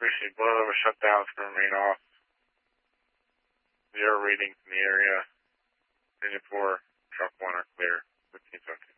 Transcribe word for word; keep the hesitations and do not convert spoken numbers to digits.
Recently blown over shutdowns to remain off. The air readings in the area, engine four, truck one are clear. fifteen seconds.